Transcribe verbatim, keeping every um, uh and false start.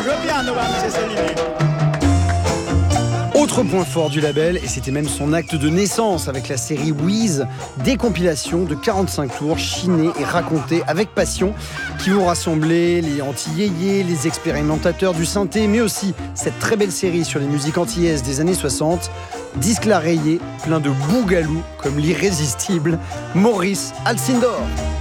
joue piano, M. Cellini. Autre point fort du label, et c'était même son acte de naissance avec la série Wheeze, des compilations de quarante-cinq tours chinées et racontées avec passion qui vont rassembler les anti-yéyés, les expérimentateurs du synthé, mais aussi cette très belle série sur les musiques antillaises des années soixante. Disque la rayé, plein de bougalou comme l'irrésistible Maurice Alcindor.